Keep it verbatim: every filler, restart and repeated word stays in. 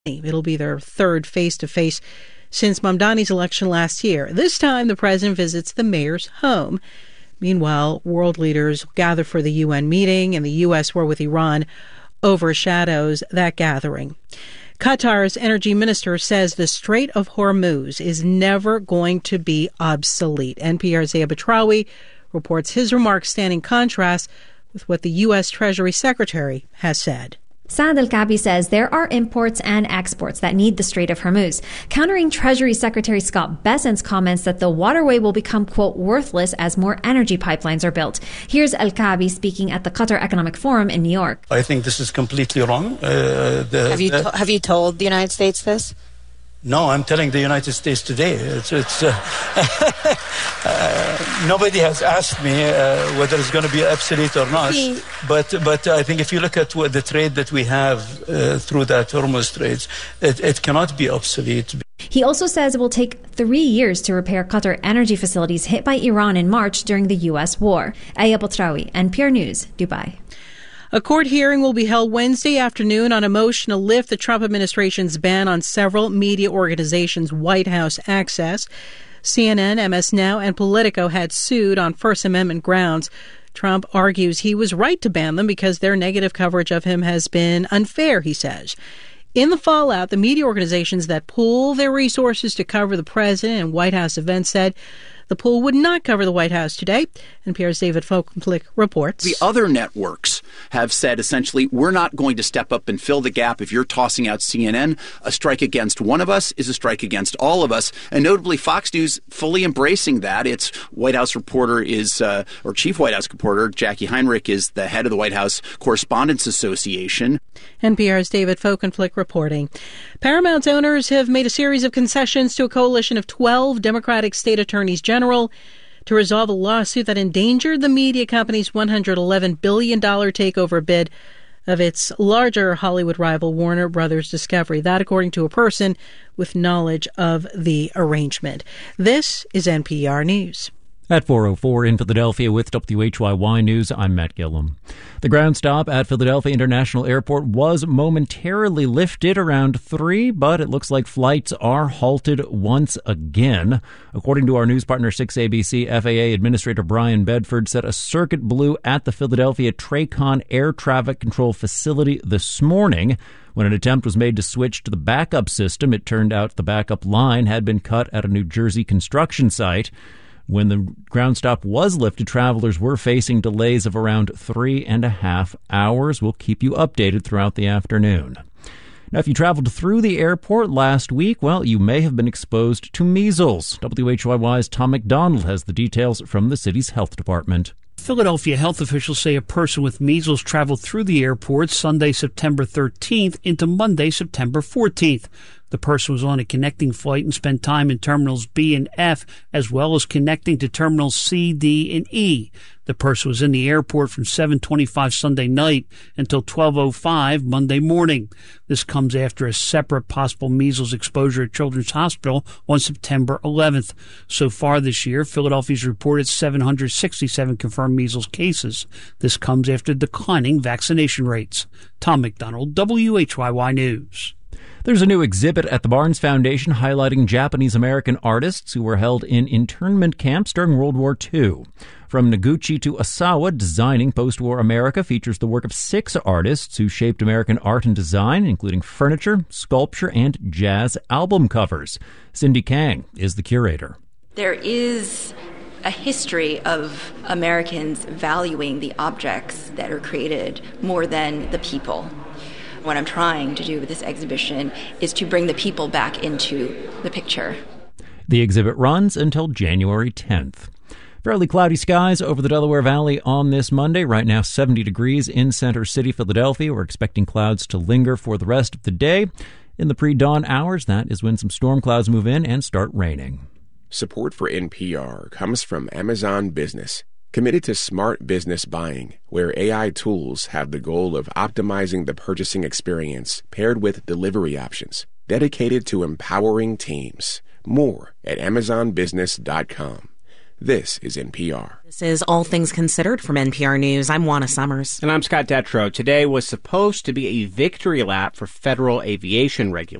It'll be their third face-to-face since Mamdani's election last year. This time, the president visits the mayor's home. Meanwhile, world leaders gather for the U N meeting, and the U S war with Iran overshadows that gathering. Qatar's energy minister says the Strait of Hormuz is never going to be obsolete. N P R's Ziad Batrawi reports his remarks stand in contrast with what the U S Treasury Secretary has said. Saad Al-Kaabi says there are imports and exports that need the Strait of Hormuz, countering Treasury Secretary Scott Bessent's comments that the waterway will become, quote, worthless as more energy pipelines are built. Here's Al-Kaabi speaking at the Qatar Economic Forum in New York. I think this is completely wrong. Uh, the, have, you to- have you told the United States this? No, I'm telling the United States today. It's, it's uh, uh, nobody has asked me uh, whether it's going to be obsolete or not. But but I think if you look at what the trade that we have uh, through that Hormuz Straits, it, it cannot be obsolete. He also says it will take three years to repair Qatar energy facilities hit by Iran in March during the U S war. Ziad Batrawi, N P R News, Dubai. A court hearing will be held Wednesday afternoon on a motion to lift the Trump administration's ban on several media organizations' White House access. C N N, M S Now, and Politico had sued on First Amendment grounds. Trump argues he was right to ban them because their negative coverage of him has been unfair, he says. In the fallout, the media organizations that pool their resources to cover the president and White House events said the pool would not cover the White House today. N P R's David Folkenflik reports. The other networks have said essentially, we're not going to step up and fill the gap. If you're tossing out C N N, a strike against one of us is a strike against all of us. And notably, Fox News fully embracing that. Its White House reporter is, uh, or chief White House reporter, Jackie Heinrich, is the head of the White House Correspondents Association. N P R's David Folkenflik reporting. Paramount's owners have made a series of concessions to a coalition of twelve Democratic state attorneys general to resolve a lawsuit that endangered the media company's one hundred eleven billion dollars takeover bid of its larger Hollywood rival Warner Brothers Discovery. That, according to a person with knowledge of the arrangement. This is N P R News. At four oh four in Philadelphia with W H Y Y News, I'm Matt Gillum. The ground stop at Philadelphia International Airport was momentarily lifted around three, but it looks like flights are halted once again. According to our news partner six A B C, F A A Administrator Brian Bedford said a circuit blew at the Philadelphia Tracon Air Traffic Control Facility this morning. When an attempt was made to switch to the backup system, it turned out the backup line had been cut at a New Jersey construction site. When the ground stop was lifted, travelers were facing delays of around three and a half hours. We'll keep you updated throughout the afternoon. Now, if you traveled through the airport last week, well, you may have been exposed to measles. W H Y Y's Tom McDonald has the details from the city's health department. Philadelphia health officials say a person with measles traveled through the airport Sunday, September thirteenth into Monday, September fourteenth. The person was on a connecting flight and spent time in terminals B and F, as well as connecting to terminals C, D, and E. The person was in the airport from seven twenty-five Sunday night until twelve oh five Monday morning. This comes after a separate possible measles exposure at Children's Hospital on September eleventh. So far this year, Philadelphia's reported seven hundred sixty-seven confirmed measles cases. This comes after declining vaccination rates. Tom McDonald, W H Y Y News. There's a new exhibit at the Barnes Foundation highlighting Japanese-American artists who were held in internment camps during World War Two. From Noguchi to Osawa, Designing Post-War America features the work of six artists who shaped American art and design, including furniture, sculpture, and jazz album covers. Cindy Kang is the curator. There is a history of Americans valuing the objects that are created more than the people. What I'm trying to do with this exhibition is to bring the people back into the picture. The exhibit runs until January tenth. Fairly cloudy skies over the Delaware Valley on this Monday. Right now, seventy degrees in Center City, Philadelphia. We're expecting clouds to linger for the rest of the day. In the pre-dawn hours, that is when some storm clouds move in and start raining. Support for N P R comes from Amazon Business, committed to smart business buying, where A I tools have the goal of optimizing the purchasing experience paired with delivery options, dedicated to empowering teams. More at amazon business dot com. This is N P R. This is All Things Considered from N P R News. I'm Juana Summers. And I'm Scott Detrow. Today was supposed to be a victory lap for federal aviation regulation.